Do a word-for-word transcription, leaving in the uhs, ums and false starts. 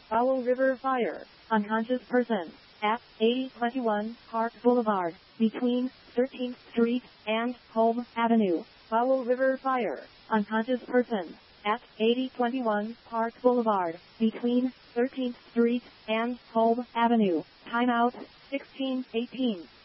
Fowl River fire. Unconscious person. At eighty twenty-one Park Boulevard, between thirteenth Street and Holm Avenue. Fowl River fire. Unconscious person. At eighty twenty-one Park Boulevard, between thirteenth Street and Holm Avenue. Timeout, sixteen eighteen.